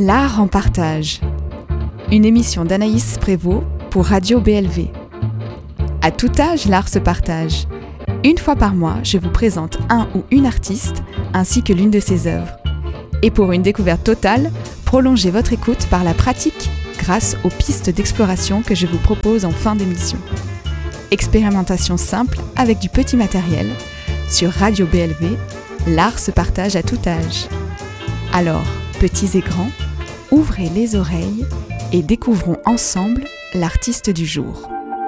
L'art en partage. Une émission d'Anaïs Prévost pour Radio BLV. À tout âge, l'art se partage. Une fois par mois, je vous présente un ou une artiste ainsi que l'une de ses œuvres. Et pour une découverte totale, prolongez votre écoute par la pratique grâce aux pistes d'exploration que je vous propose en fin d'émission. Expérimentation simple avec du petit matériel. Sur Radio BLV, l'art se partage à tout âge. Alors, petits et grands, ouvrez les oreilles et découvrons ensemble l'artiste du jour.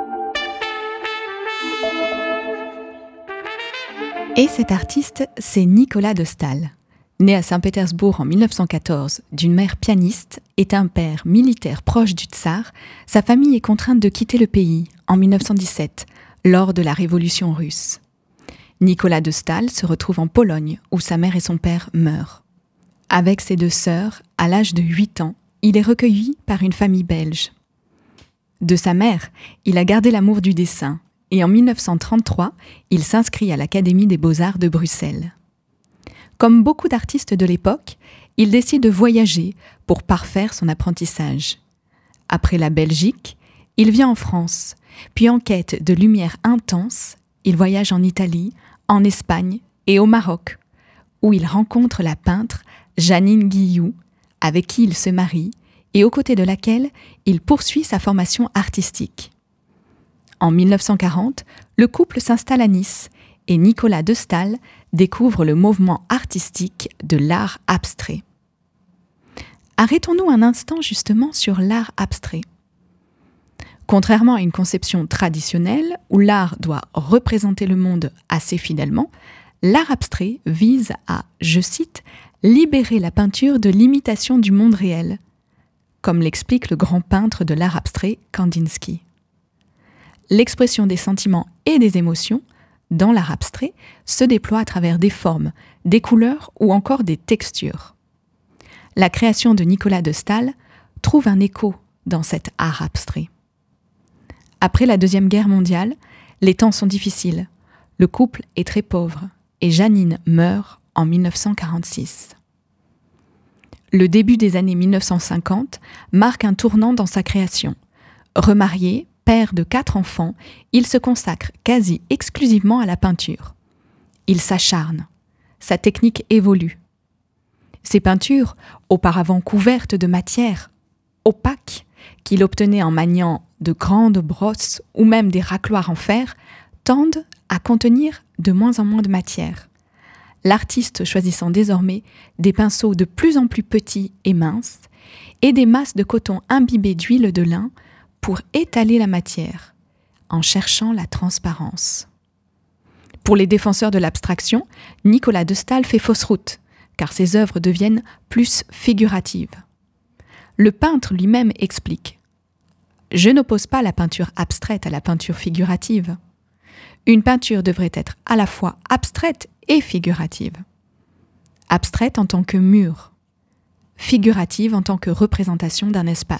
Et cet artiste, c'est Nicolas de Staël. Né à Saint-Pétersbourg en 1914 d'une mère pianiste et d'un père militaire proche du tsar, sa famille est contrainte de quitter le pays en 1917, lors de la Révolution russe. Nicolas de Staël se retrouve en Pologne, où sa mère et son père meurent. Avec ses deux sœurs, à l'âge de 8 ans, il est recueilli par une famille belge. De sa mère, il a gardé l'amour du dessin, et en 1933, il s'inscrit à l'Académie des Beaux-Arts de Bruxelles. Comme beaucoup d'artistes de l'époque, il décide de voyager pour parfaire son apprentissage. Après la Belgique, il vient en France, puis en quête de lumière intense, il voyage en Italie, en Espagne et au Maroc, où il rencontre la peintre Jeanine Guillou, avec qui il se marie et aux côtés de laquelle il poursuit sa formation artistique. En 1940, le couple s'installe à Nice et Nicolas de Staël découvre le mouvement artistique de l'art abstrait. Arrêtons-nous un instant justement sur l'art abstrait. Contrairement à une conception traditionnelle où l'art doit représenter le monde assez fidèlement, l'art abstrait vise à, je cite, « libérer la peinture de l'imitation du monde réel », comme l'explique le grand peintre de l'art abstrait Kandinsky. L'expression des sentiments et des émotions, dans l'art abstrait, se déploie à travers des formes, des couleurs ou encore des textures. La création de Nicolas de Staël trouve un écho dans cet art abstrait. Après la Deuxième Guerre mondiale, les temps sont difficiles, le couple est très pauvre et Jeanine meurt en 1946. Le début des années 1950 marque un tournant dans sa création. Remarié, père de 4 enfants, il se consacre quasi exclusivement à la peinture. Il s'acharne. Sa technique évolue. Ses peintures, auparavant couvertes de matière opaque, qu'il obtenait en maniant de grandes brosses ou même des racloirs en fer, tendent à contenir de moins en moins de matière. L'artiste choisissant désormais des pinceaux de plus en plus petits et minces et des masses de coton imbibées d'huile de lin pour étaler la matière, en cherchant la transparence. Pour les défenseurs de l'abstraction, Nicolas de Staël fait fausse route, car ses œuvres deviennent plus figuratives. Le peintre lui-même explique « Je n'oppose pas la peinture abstraite à la peinture figurative. Une peinture devrait être à la fois abstraite et figurative. Abstraite en tant que mur, figurative en tant que représentation d'un espace. »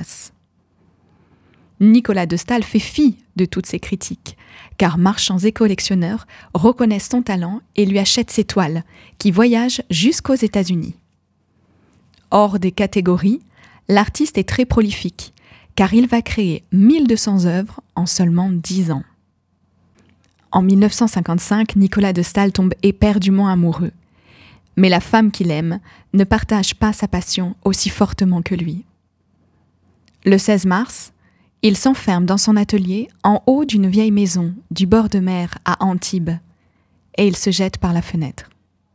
Nicolas de Staël fait fi de toutes ces critiques, car marchands et collectionneurs reconnaissent son talent et lui achètent ses toiles, qui voyagent jusqu'aux États-Unis. Hors des catégories, l'artiste est très prolifique, car il va créer 1200 œuvres en seulement 10 ans. En 1955, Nicolas de Staël tombe éperdument amoureux. Mais la femme qu'il aime ne partage pas sa passion aussi fortement que lui. Le 16 mars, il s'enferme dans son atelier en haut d'une vieille maison du bord de mer à Antibes et il se jette par la fenêtre.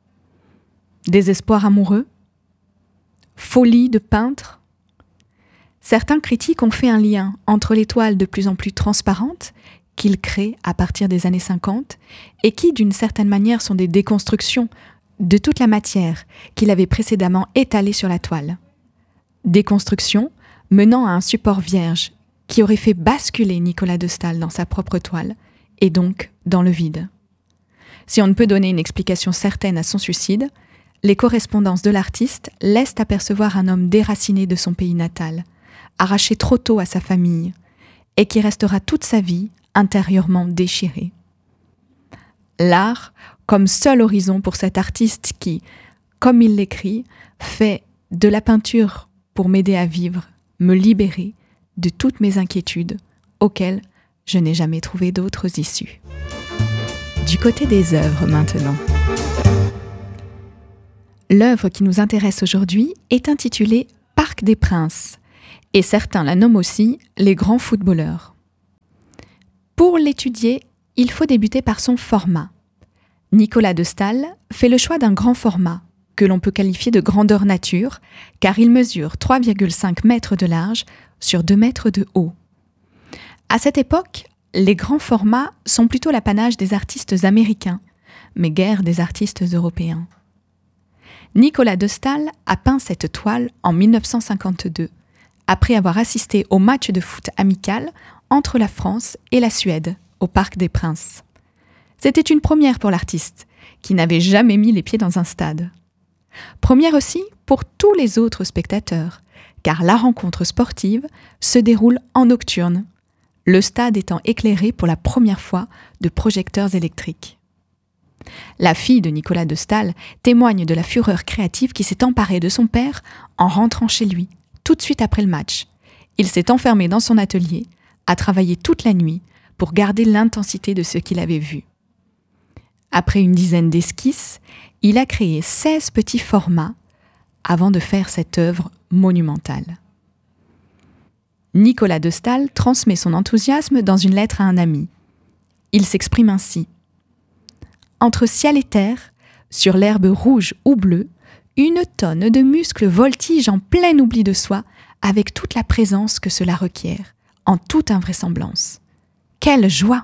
Désespoir amoureux? Folie de peintre? Certains critiques ont fait un lien entre les toiles de plus en plus transparentes qu'il crée à partir des années 50 et qui, d'une certaine manière, sont des déconstructions de toute la matière qu'il avait précédemment étalée sur la toile. Déconstruction menant à un support vierge qui aurait fait basculer Nicolas de Staël dans sa propre toile, et donc dans le vide. Si on ne peut donner une explication certaine à son suicide, les correspondances de l'artiste laissent apercevoir un homme déraciné de son pays natal, arraché trop tôt à sa famille, et qui restera toute sa vie intérieurement déchiré. L'art comme seul horizon pour cet artiste qui, comme il l'écrit, fait de la peinture pour m'aider à vivre, me libérer de toutes mes inquiétudes auxquelles je n'ai jamais trouvé d'autres issues. Du côté des œuvres maintenant. L'œuvre qui nous intéresse aujourd'hui est intitulée Parc des Princes, et certains la nomment aussi les grands footballeurs. Pour l'étudier, il faut débuter par son format. Nicolas de Staël fait le choix d'un grand format, que l'on peut qualifier de grandeur nature, car il mesure 3,5 mètres de large sur 2 mètres de haut. À cette époque, les grands formats sont plutôt l'apanage des artistes américains, mais guère des artistes européens. Nicolas de Staël a peint cette toile en 1952, après avoir assisté au match de foot amical entre la France et la Suède, au Parc des Princes. C'était une première pour l'artiste, qui n'avait jamais mis les pieds dans un stade. Première aussi pour tous les autres spectateurs, car la rencontre sportive se déroule en nocturne, le stade étant éclairé pour la première fois de projecteurs électriques. La fille de Nicolas de Staël témoigne de la fureur créative qui s'est emparée de son père en rentrant chez lui, tout de suite après le match. Il s'est enfermé dans son atelier, a travaillé toute la nuit pour garder l'intensité de ce qu'il avait vu. Après une dizaine d'esquisses, il a créé 16 petits formats avant de faire cette œuvre monumentale. Nicolas de Staël transmet son enthousiasme dans une lettre à un ami. Il s'exprime ainsi. Entre ciel et terre, sur l'herbe rouge ou bleue, une tonne de muscles voltige en plein oubli de soi, avec toute la présence que cela requiert, en toute invraisemblance. Quelle joie!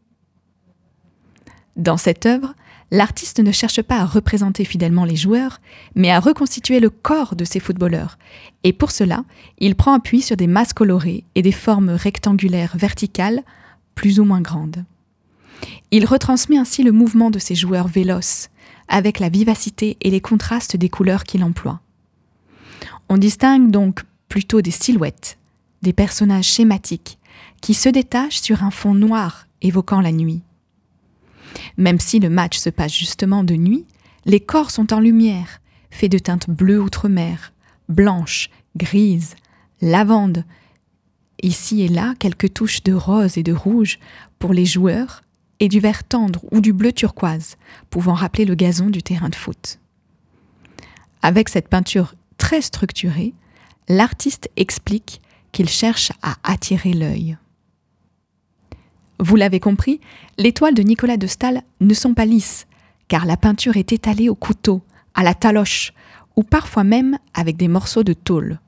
Dans cette œuvre, l'artiste ne cherche pas à représenter fidèlement les joueurs, mais à reconstituer le corps de ces footballeurs. Et pour cela, il prend appui sur des masses colorées et des formes rectangulaires verticales, plus ou moins grandes. Il retransmet ainsi le mouvement de ces joueurs véloces, avec la vivacité et les contrastes des couleurs qu'il emploie. On distingue donc plutôt des silhouettes, des personnages schématiques, qui se détachent sur un fond noir évoquant la nuit. Même si le match se passe justement de nuit, les corps sont en lumière, faits de teintes bleues outre-mer, blanches, grises, lavande. Ici et là, quelques touches de rose et de rouge pour les joueurs, et du vert tendre ou du bleu turquoise, pouvant rappeler le gazon du terrain de foot. Avec cette peinture très structurée, l'artiste explique qu'il cherche à attirer l'œil. Vous l'avez compris, les toiles de Nicolas de Staël ne sont pas lisses, car la peinture est étalée au couteau, à la taloche, ou parfois même avec des morceaux de tôle.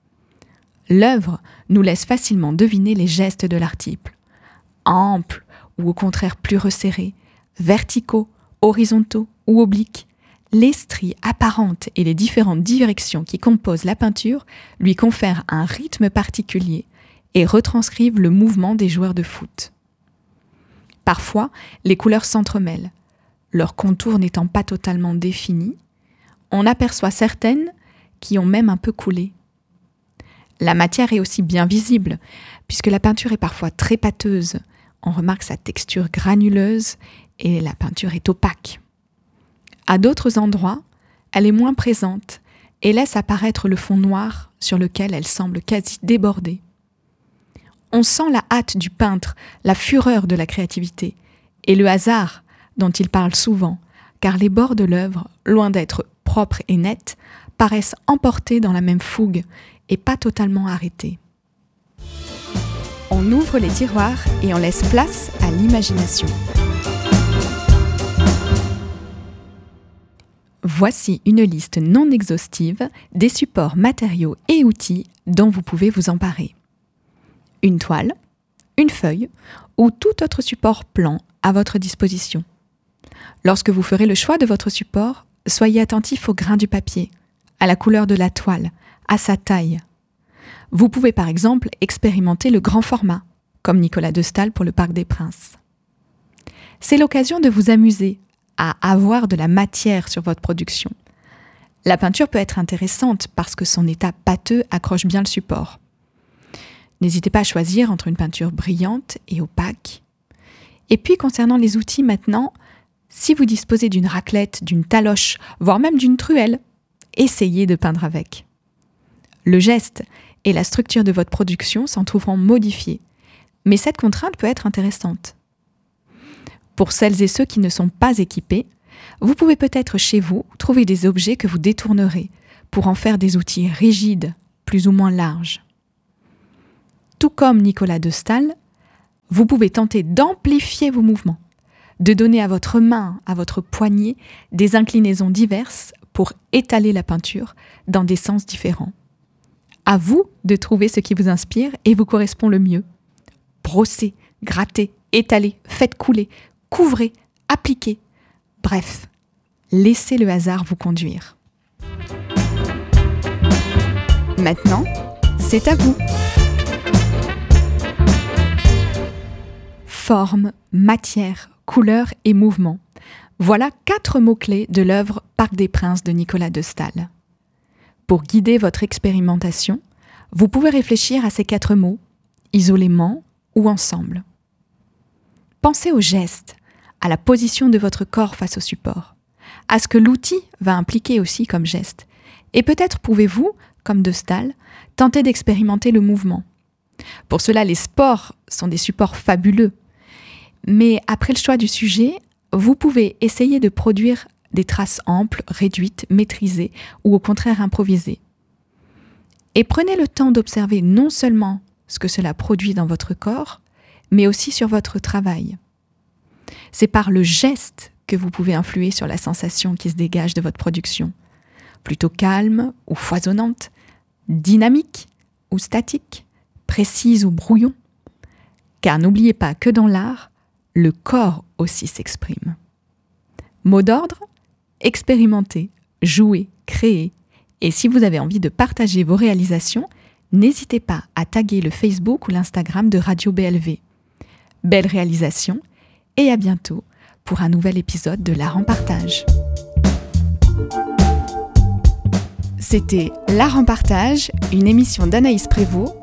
L'œuvre nous laisse facilement deviner les gestes de l'article. Amples ou au contraire plus resserrés, verticaux, horizontaux ou obliques, les stries apparentes et les différentes directions qui composent la peinture lui confèrent un rythme particulier et retranscrivent le mouvement des joueurs de foot. Parfois, les couleurs s'entremêlent, leurs contours n'étant pas totalement définis. On aperçoit certaines qui ont même un peu coulé. La matière est aussi bien visible, puisque la peinture est parfois très pâteuse. On remarque sa texture granuleuse et la peinture est opaque. À d'autres endroits, elle est moins présente et laisse apparaître le fond noir sur lequel elle semble quasi déborder. On sent la hâte du peintre, la fureur de la créativité et le hasard dont il parle souvent, car les bords de l'œuvre, loin d'être propres et nets, paraissent emportés dans la même fougue et pas totalement arrêtés. On ouvre les tiroirs et on laisse place à l'imagination. Voici une liste non exhaustive des supports matériaux et outils dont vous pouvez vous emparer. Une toile, une feuille ou tout autre support plan à votre disposition. Lorsque vous ferez le choix de votre support, soyez attentif au grain du papier, à la couleur de la toile, à sa taille. Vous pouvez par exemple expérimenter le grand format, comme Nicolas de Staël pour le Parc des Princes. C'est l'occasion de vous amuser à avoir de la matière sur votre production. La peinture peut être intéressante parce que son état pâteux accroche bien le support. N'hésitez pas à choisir entre une peinture brillante et opaque. Et puis concernant les outils maintenant, si vous disposez d'une raclette, d'une taloche, voire même d'une truelle, essayez de peindre avec. Le geste et la structure de votre production s'en trouveront modifiés. Mais cette contrainte peut être intéressante. Pour celles et ceux qui ne sont pas équipés, vous pouvez peut-être chez vous trouver des objets que vous détournerez pour en faire des outils rigides, plus ou moins larges. Tout comme Nicolas de Staël, vous pouvez tenter d'amplifier vos mouvements, de donner à votre main, à votre poignet, des inclinaisons diverses pour étaler la peinture dans des sens différents. À vous de trouver ce qui vous inspire et vous correspond le mieux. Brossez, grattez, étalez, faites couler, couvrez, appliquez. Bref, laissez le hasard vous conduire. Maintenant, c'est à vous. Forme, matière, couleur et mouvement. Voilà 4 mots-clés de l'œuvre Parc des Princes de Nicolas de Staël. Pour guider votre expérimentation, vous pouvez réfléchir à ces 4 mots, isolément ou ensemble. Pensez au geste, à la position de votre corps face au support, à ce que l'outil va impliquer aussi comme geste. Et peut-être pouvez-vous, comme de Staël, tenter d'expérimenter le mouvement. Pour cela, les sports sont des supports fabuleux. Mais après le choix du sujet, vous pouvez essayer de produire des traces amples, réduites, maîtrisées ou au contraire improvisées. Et prenez le temps d'observer non seulement ce que cela produit dans votre corps, mais aussi sur votre travail. C'est par le geste que vous pouvez influer sur la sensation qui se dégage de votre production. Plutôt calme ou foisonnante, dynamique ou statique, précise ou brouillon. Car n'oubliez pas que dans l'art, le corps aussi s'exprime. Mot d'ordre, expérimentez, jouez, créez. Et si vous avez envie de partager vos réalisations, n'hésitez pas à taguer le Facebook ou l'Instagram de Radio BLV. Belle réalisation et à bientôt pour un nouvel épisode de L'Art en Partage. C'était L'Art en Partage, une émission d'Anaïs Prévost